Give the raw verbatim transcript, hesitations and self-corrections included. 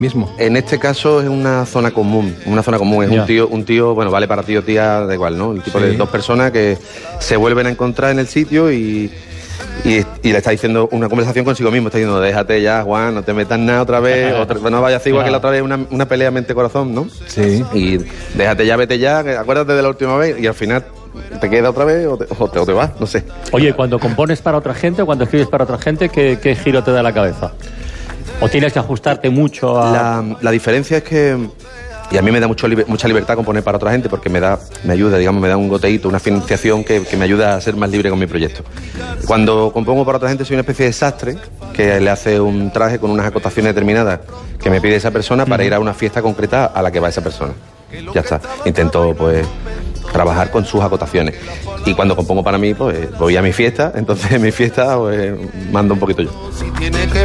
mismo. En este caso es una zona común, una zona común, es Ya. un tío, un tío, bueno, vale para tío, tía, da igual, ¿no? El tipo Sí. de dos personas que se vuelven a encontrar en el sitio y, y, y le está diciendo una conversación consigo mismo, está diciendo, déjate ya, Juan, no te metas nada otra vez, otra, no vayas a hacer igual Ya. que la otra vez, una, una pelea mente-corazón, ¿no? Sí. Y déjate ya, vete ya, que acuérdate de la última vez y al final te queda otra vez o te, o te, o te vas, no sé. Oye, cuando compones para otra gente o cuando escribes para otra gente, ¿qué, qué giro te da la cabeza? ¿O tienes que ajustarte mucho a...? La, la diferencia es que, y a mí me da mucho, liber- mucha libertad componer para otra gente porque me da, me ayuda, digamos, me da un goteíto, una financiación que, que me ayuda a ser más libre con mi proyecto. Cuando compongo para otra gente soy una especie de sastre que le hace un traje con unas acotaciones determinadas que me pide esa persona para ir a una fiesta concreta a la que va esa persona. Ya está. Intento, pues, trabajar con sus acotaciones. Y cuando compongo para mí, pues voy a mi fiesta, entonces en mi fiesta pues, mando un poquito yo.